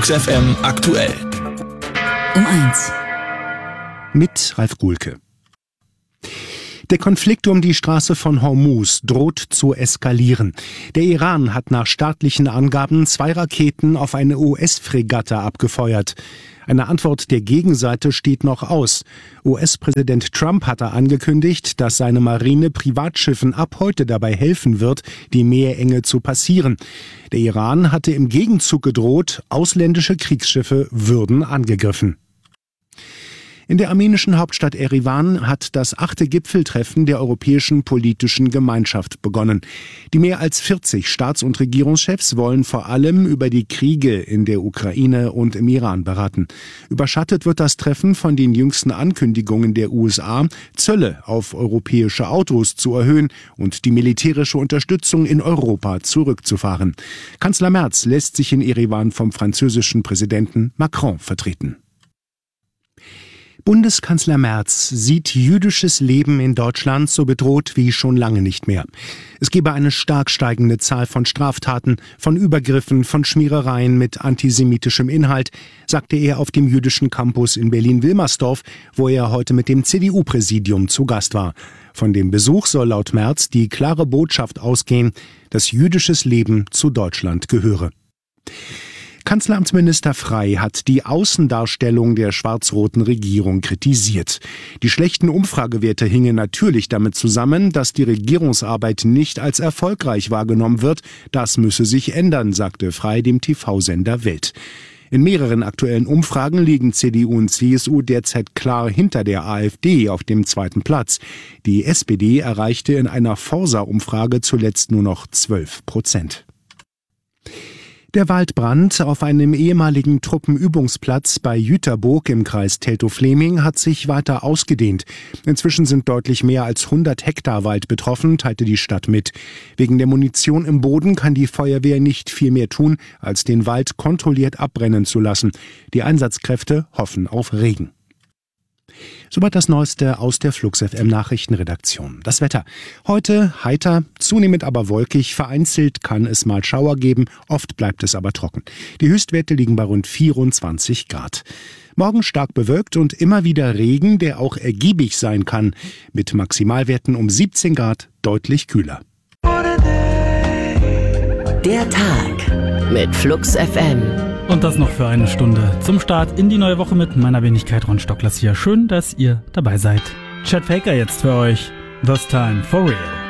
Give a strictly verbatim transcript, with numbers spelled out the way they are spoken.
Flux F M aktuell. Um eins. Mit Ralf Guhlke. Der Konflikt um die Straße von Hormuz droht zu eskalieren. Der Iran hat nach staatlichen Angaben zwei Raketen auf eine U S-Fregatte abgefeuert. Eine Antwort der Gegenseite steht noch aus. U S-Präsident Trump hatte angekündigt, dass seine Marine Privatschiffen ab heute dabei helfen wird, die Meerenge zu passieren. Der Iran hatte im Gegenzug gedroht, ausländische Kriegsschiffe würden angegriffen. In der armenischen Hauptstadt Erivan hat das achte Gipfeltreffen der Europäischen Politischen Gemeinschaft begonnen. Die mehr als vierzig Staats- und Regierungschefs wollen vor allem über die Kriege in der Ukraine und im Iran beraten. Überschattet wird das Treffen von den jüngsten Ankündigungen der U S A, Zölle auf europäische Autos zu erhöhen und die militärische Unterstützung in Europa zurückzufahren. Kanzler Merz lässt sich in Erivan vom französischen Präsidenten Macron vertreten. Bundeskanzler Merz sieht jüdisches Leben in Deutschland so bedroht wie schon lange nicht mehr. Es gebe eine stark steigende Zahl von Straftaten, von Übergriffen, von Schmierereien mit antisemitischem Inhalt, sagte er auf dem jüdischen Campus in Berlin-Wilmersdorf, wo er heute mit dem C D U-Präsidium zu Gast war. Von dem Besuch soll laut Merz die klare Botschaft ausgehen, dass jüdisches Leben zu Deutschland gehöre. Kanzleramtsminister Frey hat die Außendarstellung der schwarz-roten Regierung kritisiert. Die schlechten Umfragewerte hingen natürlich damit zusammen, dass die Regierungsarbeit nicht als erfolgreich wahrgenommen wird. Das müsse sich ändern, sagte Frey dem T V-Sender Welt. In mehreren aktuellen Umfragen liegen C D U und C S U derzeit klar hinter der AfD auf dem zweiten Platz. Die S P D erreichte in einer Forsa-Umfrage zuletzt nur noch zwölf Prozent. Der Waldbrand auf einem ehemaligen Truppenübungsplatz bei Jüterboog im Kreis Teltow-Fläming hat sich weiter ausgedehnt. Inzwischen sind deutlich mehr als hundert Hektar Wald betroffen, teilte die Stadt mit. Wegen der Munition im Boden kann die Feuerwehr nicht viel mehr tun, als den Wald kontrolliert abbrennen zu lassen. Die Einsatzkräfte hoffen auf Regen. Soweit das Neueste aus der Flux F M Nachrichtenredaktion. Das Wetter. Heute heiter, zunehmend aber wolkig. Vereinzelt kann es mal Schauer geben. Oft bleibt es aber trocken. Die Höchstwerte liegen bei rund vierundzwanzig Grad. Morgen stark bewölkt und immer wieder Regen, der auch ergiebig sein kann. Mit Maximalwerten um siebzehn Grad, deutlich kühler. Der Tag mit Flux F M. Und das noch für eine Stunde zum Start in die neue Woche mit meiner Wenigkeit Ron Stocklers hier. Schön, dass ihr dabei seid. Chet Faker jetzt für euch. This Time for Real.